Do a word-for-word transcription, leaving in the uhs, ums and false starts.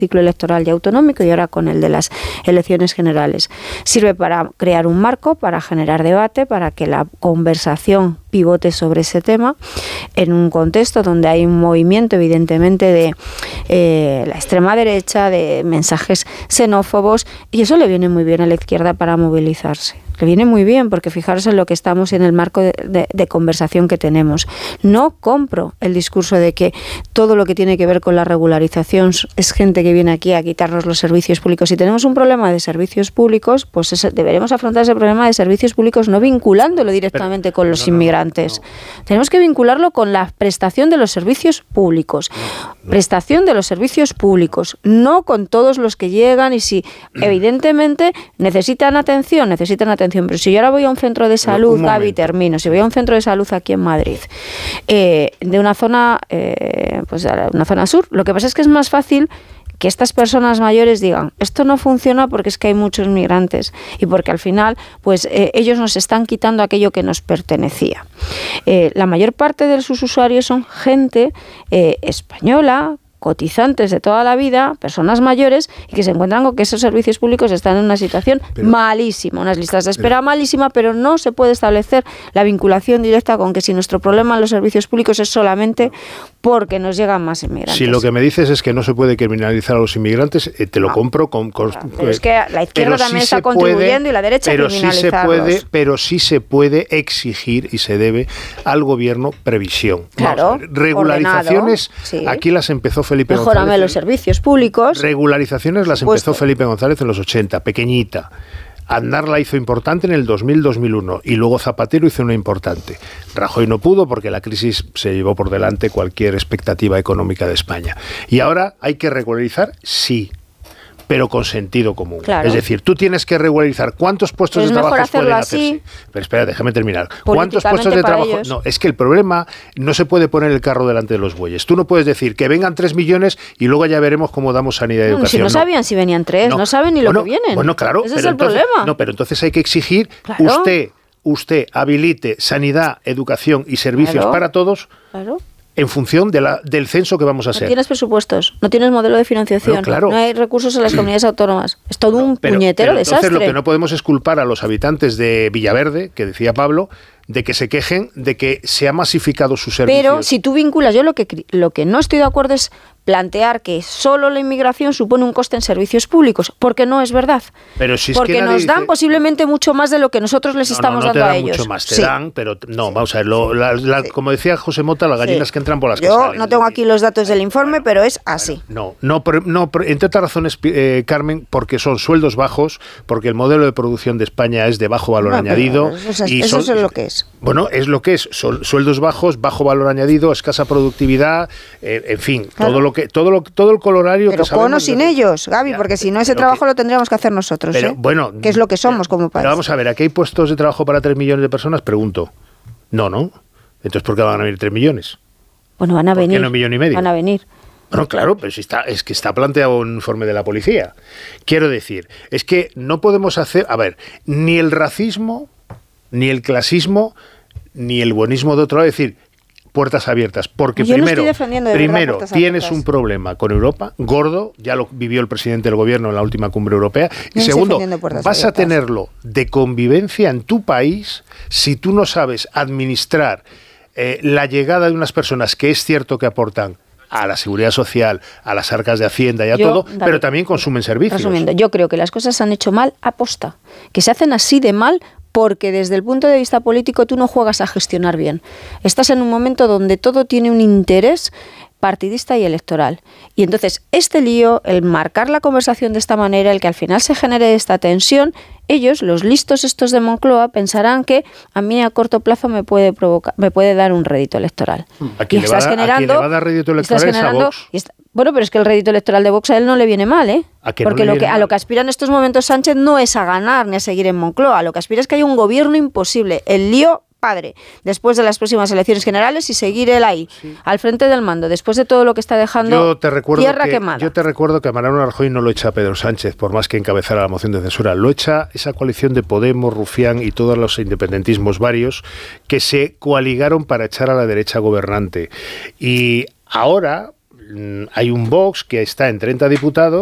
ciclo electoral y autonómico y ahora con el de las elecciones generales. Sirve para crear un marco, para generar debate, para que la conversación pivote sobre ese tema en un contexto donde hay un movimiento evidentemente de eh, la extrema derecha, de mensajes xenófobos, y eso le viene muy bien a la izquierda para movilizarse. Le viene muy bien porque fijaros en lo que estamos en el marco de, de, de conversación que tenemos. No compro el discurso de que todo lo que tiene que ver con la regularización es gente que viene aquí a quitarnos los servicios públicos. Si tenemos un problema de servicios públicos, pues ese, deberemos afrontar ese problema de servicios públicos no vinculándolo directamente Pero, con los no, inmigrantes. No, no. Tenemos que vincularlo con la prestación de los servicios públicos. No, no. Prestación de los servicios públicos, no con todos los que llegan y si evidentemente necesitan atención, necesitan atención. Pero si yo ahora voy a un centro de salud, no, Gaby, termino, si voy a un centro de salud aquí en Madrid, eh, de una zona, eh, pues de una zona sur, lo que pasa es que es más fácil que estas personas mayores digan, esto no funciona porque es que hay muchos migrantes y porque al final pues eh, ellos nos están quitando aquello que nos pertenecía. Eh, la mayor parte de sus usuarios son gente eh, española, cotizantes de toda la vida, personas mayores, y que se encuentran con que esos servicios públicos están en una situación pero, malísima, unas listas de espera pero, malísima, pero no se puede establecer la vinculación directa con que si nuestro problema en los servicios públicos es solamente porque nos llegan más inmigrantes. Si lo que me dices es que no se puede criminalizar a los inmigrantes, eh, te lo no. compro con... con claro, pero es que la izquierda también sí está contribuyendo puede, y la derecha pero criminalizarlos. Sí se puede, pero sí se puede exigir y se debe al gobierno previsión. Claro, regularizaciones, sí. Aquí las empezó Felipe Mejorame González. los servicios públicos. Regularizaciones las empezó Felipe González en los ochenta, pequeñita. Aznar la hizo importante en el dos mil dos mil uno y luego Zapatero hizo una importante. Rajoy no pudo porque la crisis se llevó por delante cualquier expectativa económica de España. Y ahora hay que regularizar, sí, pero con sentido común. Claro. Es decir, tú tienes que regularizar cuántos puestos de trabajo pueden hacerse. Pero espera, déjame terminar. ¿Cuántos puestos de trabajo? Ellos. No, es que el problema no se puede poner el carro delante de los bueyes. Tú no puedes decir que vengan tres millones y luego ya veremos cómo damos sanidad y no, educación. Si no, no sabían si venían tres, no, no saben ni lo bueno, que vienen. Bueno, claro. Ese pero es el entonces, problema. No, pero entonces hay que exigir claro. usted, usted habilite sanidad, educación y servicios claro. para todos. Claro. En función de la, del censo que vamos a hacer. No tienes presupuestos, no tienes modelo de financiación, no, claro. no hay recursos en las comunidades autónomas. Es todo no, un pero, puñetero pero desastre. Entonces lo que no podemos es culpar a los habitantes de Villaverde, que decía Pablo, de que se quejen de que se ha masificado su servicio. Pero si tú vinculas, yo lo que, lo que no estoy de acuerdo es plantear que solo la inmigración supone un coste en servicios públicos, porque no es verdad. Pero si es porque que nos dice... dan posiblemente mucho más de lo que nosotros les no, estamos no, no dando a ellos. No, te dan mucho más, te sí. dan, pero no, sí. vamos a ver, lo, la, la, sí. como decía José Mota, las gallinas sí. que entran por las yo que salen. Yo no tengo aquí los datos del informe, pero es así. No, no, no entre otras razones, eh, Carmen, porque son sueldos bajos, porque el modelo de producción de España es de bajo valor no, añadido. Eso, es, y eso son, es lo que es. Bueno, es lo que es, son sueldos bajos, bajo valor añadido, escasa productividad, eh, en fin, claro. todo lo que todo lo todo el colorario pero que sabemos. Pero con o sin de... ellos, Gaby, porque si no ese trabajo que... lo tendríamos que hacer nosotros, pero, ¿eh? Bueno, que es lo que somos como país. Pero vamos a ver, ¿aquí hay puestos de trabajo para tres millones de personas? Pregunto. No, ¿no? Entonces, ¿por qué van a venir tres millones? Bueno, van a ¿Por venir. qué no un millón y medio? Van a venir. Bueno, claro, pero si está, es que está planteado un informe de la policía. Quiero decir, es que no podemos hacer, a ver, ni el racismo, ni el clasismo, ni el buenismo de otro lado, es decir, puertas abiertas, porque Yo primero, no de primero verdad, tienes abiertas. un problema con Europa, gordo, ya lo vivió el presidente del gobierno en la última cumbre europea, y no segundo, vas abiertas. a tenerlo de convivencia en tu país si tú no sabes administrar eh, la llegada de unas personas que es cierto que aportan a la seguridad social, a las arcas de Hacienda y a yo, todo, David, pero también consumen servicios. Resumiendo, yo creo que las cosas se han hecho mal aposta, que se hacen así de mal porque desde el punto de vista político tú no juegas a gestionar bien. Estás en un momento donde todo tiene un interés partidista y electoral. Y entonces este lío, el marcar la conversación de esta manera, el que al final se genere esta tensión, ellos, los listos estos de Moncloa, pensarán que a mí a corto plazo me puede provocar, me puede dar un rédito electoral. Aquí le, va, generando, aquí le va a dar rédito electoral es a Vox. Está, bueno, pero es que el rédito electoral de Vox a él no le viene mal, ¿eh? ¿A que Porque no lo que, a lo que aspira en estos momentos Sánchez no es a ganar ni a seguir en Moncloa. Lo que aspira es que haya un gobierno imposible. El lío padre, después de las próximas elecciones generales y seguir él ahí, sí. al frente del mando, después de todo lo que está dejando yo te recuerdo tierra que, quemada. Yo te recuerdo que a Mariano Rajoy no lo echa Pedro Sánchez, por más que encabezara la moción de censura, lo echa esa coalición de Podemos, Rufián y todos los independentismos varios que se coaligaron para echar a la derecha gobernante. Y ahora hay un Vox que está en treinta diputados